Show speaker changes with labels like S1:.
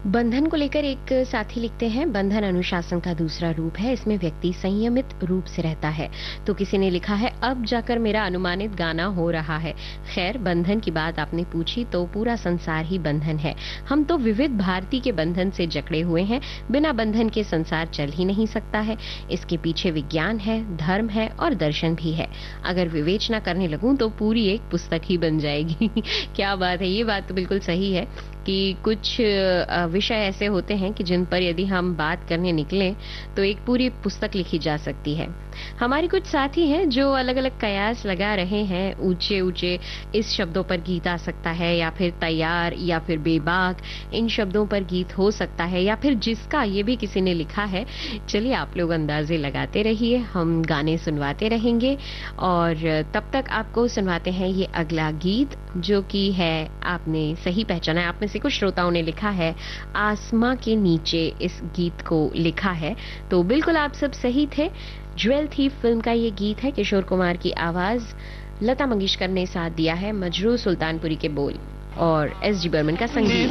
S1: बंधन को लेकर एक साथी लिखते हैं, बंधन अनुशासन का दूसरा रूप है। इसमें व्यक्ति संयमित रूप से रहता है। तो किसी ने लिखा है, अब जाकर मेरा अनुमानित गाना हो रहा है। खैर, बंधन की बात आपने पूछी तो पूरा संसार ही बंधन है। हम तो विविध भारती के बंधन से जकड़े हुए हैं। बिना बंधन के संसार चल ही नहीं सकता है। इसके पीछे विज्ञान है, धर्म है और दर्शन भी है। अगर विवेचना करने लगूं तो पूरी एक पुस्तक ही बन जाएगी। क्या बात है, ये बात तो बिल्कुल सही है कि कुछ विषय ऐसे होते हैं कि जिन पर यदि हम बात करने निकलें तो एक पूरी पुस्तक लिखी जा सकती है। हमारे कुछ साथी हैं जो अलग अलग कयास लगा रहे हैं, ऊंचे ऊंचे इस शब्दों पर गीत आ सकता है, या फिर तैयार, या फिर बेबाक इन शब्दों पर गीत हो सकता है, या फिर जिसका, ये भी किसी ने लिखा है। चलिए, आप लोग अंदाजे लगाते रहिए, हम गाने सुनवाते रहेंगे और तब तक आपको सुनवाते हैं ये अगला गीत, जो कि है, आपने सही पहचाना है, आप में से कुछ श्रोताओं ने लिखा है आसमां के नीचे इस गीत को लिखा है। तो बिल्कुल आप सब सही थे। ज्वेल थीफ फिल्म का ये गीत है, किशोर कुमार की आवाज, लता मंगेशकर ने साथ दिया है, मजरूह सुल्तानपुरी के बोल और एस जी बर्मन का संगीत।